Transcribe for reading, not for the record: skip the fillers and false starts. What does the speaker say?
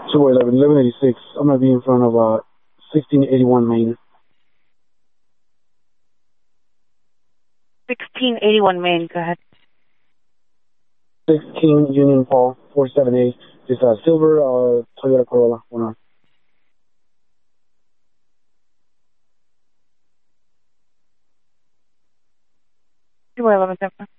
Subaru 1186. I'm going to be in front of 1681 Main. 1681 Main, go ahead. 16 Union Paul, 478. It's a silver Toyota Corolla. Hold on. Subaru 1174.